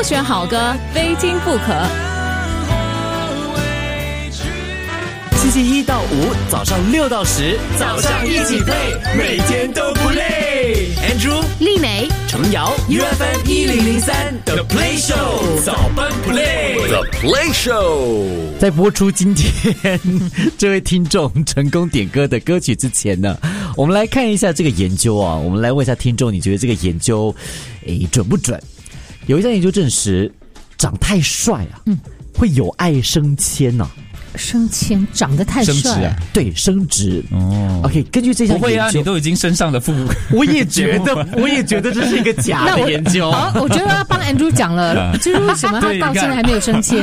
选好歌，非听不可。 星期一到五早上6到10，早上一起play，每天都不累。Andrew、 丽美、 程瑶 ，UFM 1003 The Play Show 早班 Play，The Play Show。在播出今天这位听众成功点歌的歌曲之前呢，我们来看一下这个研究啊。我们来问一下听众，你觉得这个研究，准不准？有一项研究证实，长太帅啊，会有碍升迁呢。 升迁长得太帅啊， 对，升职哦。OK， 根据这项研究， 不会啊，你都已经升上了副， 我也觉得这是一个假的研究。 好，我觉得要帮 Andrew 讲了，就是为什么他到现在还没有升迁？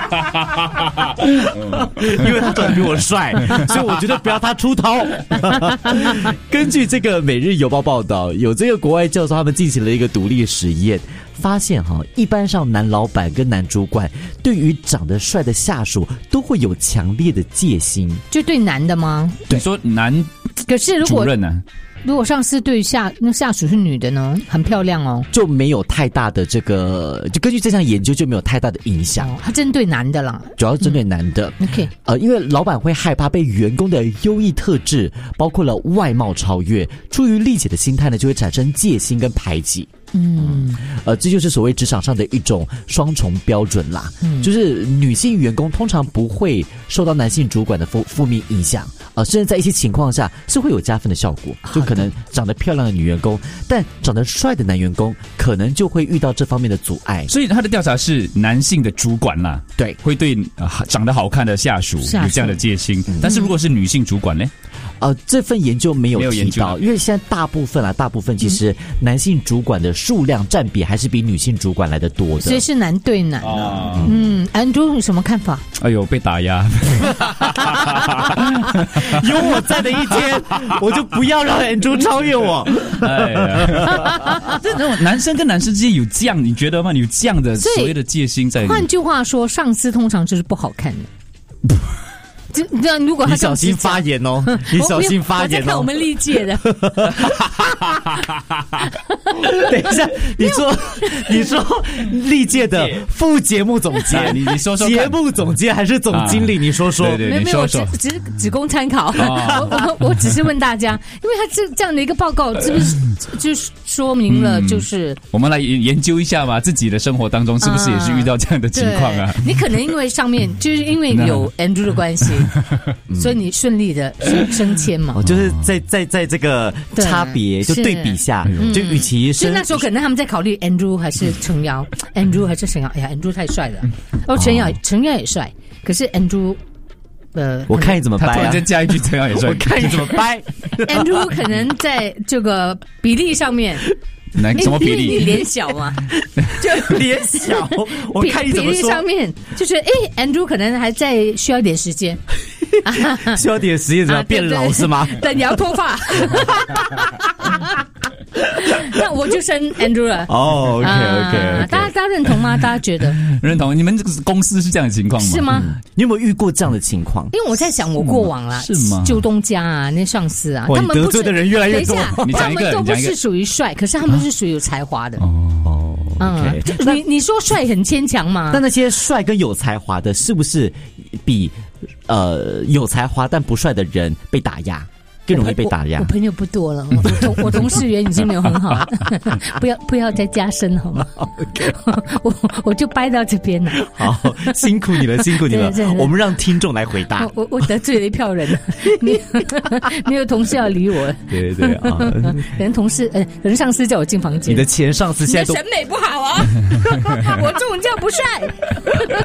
因为他长得比我帅，所以我觉得不要他出头。根据这个《每日邮报》报道，有这个国外教授他们进行了一个独立实验。发现一般上男老板跟男主管对于长得帅的下属都会有强烈的戒心。就对男的吗？ 你说男， 可是主任呢？ 如果上司对下属是女的呢，很漂亮哦， 就没有太大的这个，就根据这项研究就没有太大的影响。 他针对男的啦， 主要是针对男的。 OK， 因为老板会害怕被员工的优异特质，包括了外貌超越，出于利己的心态呢，就会产生戒心跟排挤。这就是所谓职场上的一种双重标准啦。就是女性员工通常不会受到男性主管的负面影响，甚至在一些情况下是会有加分的效果。就可能长得漂亮的女员工，但长得帅的男员工可能就会遇到这方面的阻碍。 所以他的调查是男性的主管啦， 对， 会对长得好看的下属有这样的戒心。但是如果是女性主管呢？ 这份研究没有提到，因为现在大部分其实男性主管的数量占比还是比女性主管来的多的， 所以是男对男。Andrew 有什么看法？ 哎呦，被打压！ 有我在的一天，我就不要让 Andrew 超越我。 哎呀，这种男生跟男生之间有这样，你觉得吗？有这样的所谓的戒心在里面。 换句话说，上司通常就是不好看的。这样，如果他你小心发言哦，你小心发言哦。 我在看我们历届的。 等一下，你说历届的副节目总监， 你说说节目总监还是总经理？你说说， 对， 没有，只供参考。我只是问大家，因为他这样的一个报告，是不是就说明了就是我们来研究一下嘛，自己的生活当中是不是也是遇到这样的情况啊？ 你可能因为上面就是因为有 Andrew 的关系。所以你顺利的升迁嘛？ 就是在这个差别就对比下，就与其是那时候可能他们在考虑 Andrew 还是程瑶，Andrew 还是程瑶？哎呀 ，Andrew 太帅了。程瑶也帅，可是 Andrew， 我看你怎么掰啊！ 他突然间加一句程瑶也帅， 我看你怎么掰。 Andrew 可能在这个比例上面。 什么比例？ 你脸小嘛？ 就脸小，我看你怎么说。 比例上面就是Andrew 可能还在需要点时间， 需要点时间怎么变老是吗？ 等你要脱发。那我就升 Andrew 了。 OK， 大家认同吗？大家觉得认同？你们这个公司是这样的情况吗？ 是吗？ 你有没有遇过这样的情况？ 因为我在想，我过往啦， 是吗？ 旧东家啊，那上司啊， 他们得罪的人越来越多。 他们都不是属于帅，可是他们是属于有才华的。你说帅很牵强吗？ 但那些帅跟有才华的，是不是比有才华但不帅的人被打压？更容易被打压。 我朋友不多了，我同事缘已经没有很好了，不要再加深好吗？ Okay. 我就掰到這邊了。 好，辛苦你了，辛苦你了。我們讓聽眾來回答。 我得罪了一票人了，沒有同事要理我。 對對啊， 人同事人上司叫我進房間。 你的前上司現在都你的審美不好啊，我中午叫不帥。